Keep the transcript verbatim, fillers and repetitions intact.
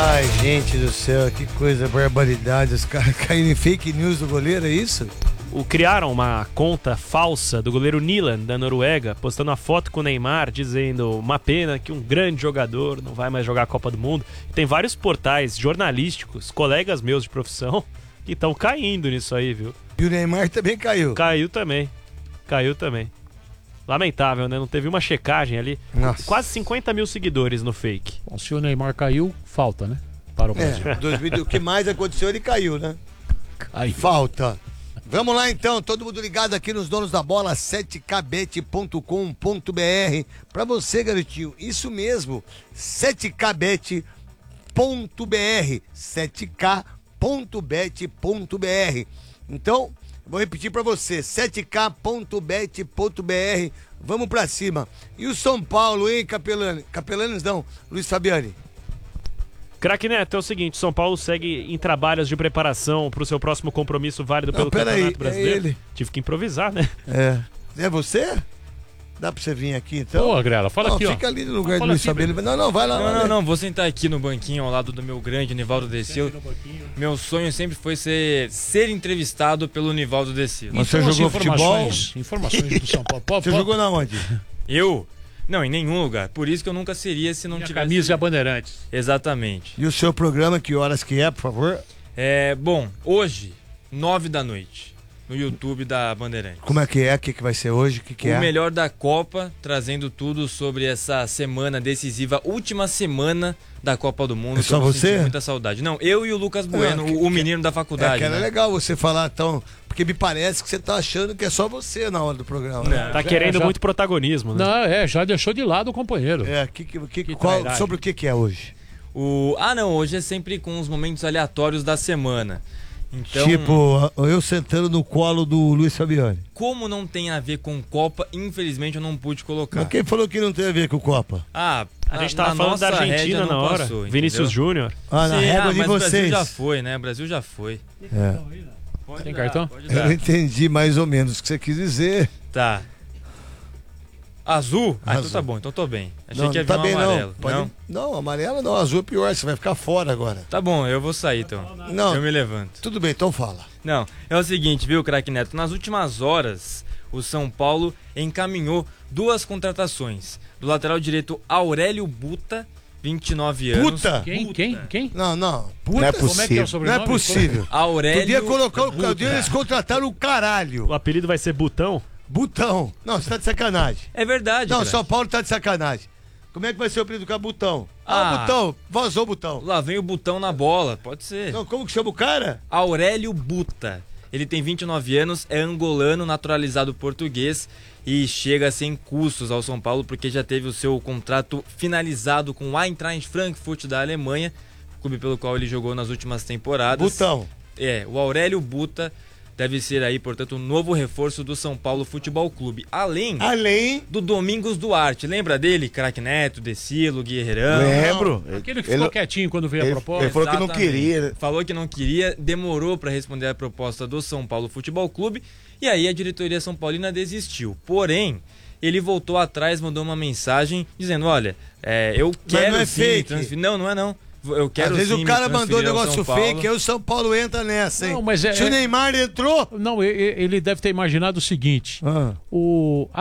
Ai, gente do céu, que coisa, barbaridade. Os caras caíram em fake news do goleiro, é isso? O, criaram uma conta falsa do goleiro Nilan, da Noruega, postando uma foto com o Neymar, dizendo uma pena que um grande jogador não vai mais jogar a Copa do Mundo. Tem vários portais jornalísticos, colegas meus de profissão, que estão caindo nisso aí, viu? E o Neymar também caiu. Caiu também. Caiu também. Lamentável, né? Não teve uma checagem ali. Nossa. Quase cinquenta mil seguidores no fake. Bom, se o Neymar caiu, falta, né? Para o Brasil. É, dois mil, o que mais aconteceu, ele caiu, né? Caiu. Falta. Vamos lá então, todo mundo ligado aqui nos Donos da Bola, sete k bet ponto com ponto b r. Pra você, garotinho, isso mesmo, sete k bet ponto b r, sete k ponto bet ponto b r. Então, vou repetir pra você, sete k ponto bet ponto b r, vamos pra cima. E o São Paulo, hein, Capelani? Capelanes não, Luiz Fabiani. Craque Neto, é o seguinte, São Paulo segue em trabalhos de preparação para o seu próximo compromisso válido pelo Não, pera Campeonato aí, Brasileiro. é ele. Tive que improvisar, né? É. É você? Dá pra você vir aqui então? Pô, Grela, fala não, aqui, fica ó. ali no lugar do Fala Luiz aqui, Fabiani. Não, não, vai lá. Não, vai não, lá. não, vou sentar aqui no banquinho ao lado do meu grande Nivaldo Decilo. Meu sonho sempre foi ser, ser entrevistado pelo Nivaldo Decilo. Você Então, jogou as informações, informações do São Paulo. Pô, Você pô, jogou na onde? Eu? Não, em nenhum lugar. Por isso que eu nunca seria se não minha tivesse... camisa e a Bandeirantes. Exatamente. E o seu programa, que horas que é, por favor? É, bom, hoje, nove da noite, no YouTube da Bandeirantes. Como é que é? O que, que vai ser hoje? O que, que O é? melhor da Copa, trazendo tudo sobre essa semana decisiva, última semana da Copa do Mundo. É só que eu você? senti muita saudade. Não, eu e o Lucas Bueno, É, que- o, o menino da É faculdade. que era né? legal você falar tão... Porque me parece que você tá achando que é só você na hora do programa. Né? Tá Já- querendo já- muito protagonismo, né? Não, é, já deixou de lado o companheiro. É, que, que, que, Que qual, trairagem. sobre o que, que é hoje? O... Ah, não, hoje é sempre com os momentos aleatórios da semana. Então, Tipo, eu sentando no colo do Luiz Fabiani. como não tem a ver com Copa, infelizmente eu não pude colocar. Mas quem falou que não tem a ver com Copa? Ah, A gente tava falando da Argentina na hora. Vinícius Júnior. Ah, na Sim, régua ah, de mas o Brasil vocês. já foi, né? O Brasil já foi. É. Pode Tem dar, cartão? pode dar. Eu entendi mais ou menos o que você quis dizer. Tá. Azul? Ah, Azul. então tá bom, então tô bem. Achei Não, que ia tá vir um bem amarelo. não. Pode... Não? não, amarelo não, azul é pior, você vai ficar fora agora. Tá bom, eu vou sair então. Não, Eu me levanto. tudo bem, então fala. Não, é o seguinte, viu, craque Neto? Nas últimas horas, o São Paulo encaminhou duas contratações. Do lateral direito Aurélio Buta, vinte e nove anos. Puta! Quem? Puta. Quem? Quem? Não, não. Puta, Não é Como é que é o não sobrenome? é possível. Aurélio Podia colocar o Buta. Claudio, eles contrataram o caralho. O apelido vai ser Butão? Butão. Não, você tá de sacanagem. É verdade, Não, craque. São Paulo tá de sacanagem. Como é que vai ser o apelido do cara? Butão. Ah, Ah. o Butão. Vazou o Butão. Lá vem o botão na bola, pode ser. Não, como que chama o cara? Aurélio Buta. Ele tem vinte e nove anos, é angolano, naturalizado português e chega sem custos ao São Paulo porque já teve o seu contrato finalizado com o Eintracht Frankfurt da Alemanha, clube pelo qual ele jogou nas últimas temporadas. Butão. É, o Aurélio Buta deve ser aí, portanto, um novo reforço do São Paulo Futebol Clube. Além Além. do Domingos Duarte, lembra dele? Craque Neto, Decilo, Guerreirão. Lembro. Aquele que Ele- ficou quietinho quando veio ele- a proposta. ele falou que não Exatamente. queria, né? Falou que não queria, demorou para responder a proposta do São Paulo Futebol Clube e aí a diretoria São Paulina desistiu. Porém, ele voltou atrás, mandou uma mensagem dizendo: olha, é, eu quero não é sim fake. transferir. Não, não é não. Eu quero Às vezes sim o me cara mandou um transferir ao negócio São Paulo. fake, aí o São Paulo entra nessa, hein? Não, mas é- Se o é- Neymar entrou. Não, e- e- ele deve ter imaginado o seguinte: Ah. o